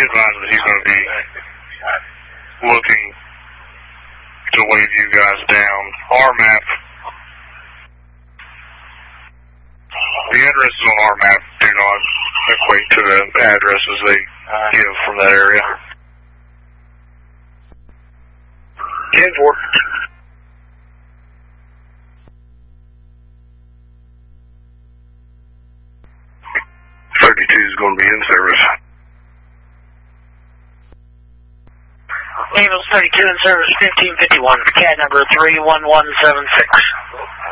advised that he's going to be looking to wave you guys down. Our map, the addresses on our map do not equate to the addresses they give from that area. 10-4. 32 is going to be in service. Angels 32 in service, 1551, CAD number 31176.